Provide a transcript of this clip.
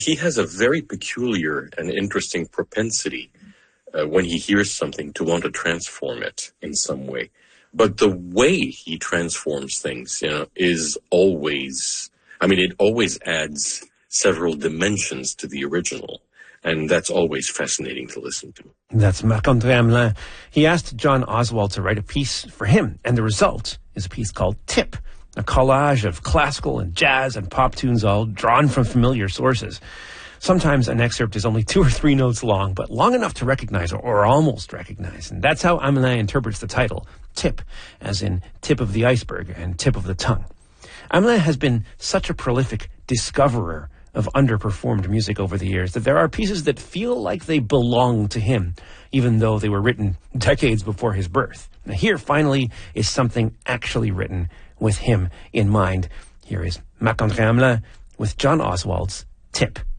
He has a very peculiar and interesting propensity when he hears something to want to transform it in some way. But the way he transforms things, is always, it always adds several dimensions to the original. And that's always fascinating to listen to. That's Marc-André Hamelin. He asked John Oswald to write a piece for him, and the result is a piece called Tip, a collage of classical and jazz and pop tunes all drawn from familiar sources. Sometimes an excerpt is only 2 or 3 notes long, but long enough to recognize or almost recognize. And that's how Hamelin interprets the title, Tip, as in tip of the iceberg and tip of the tongue. Hamelin has been such a prolific discoverer of underperformed music over the years that there are pieces that feel like they belong to him, even though they were written decades before his birth. Now here, finally, is something actually written with him in mind. Here is Marc-André Hamelin with John Oswald's Tip.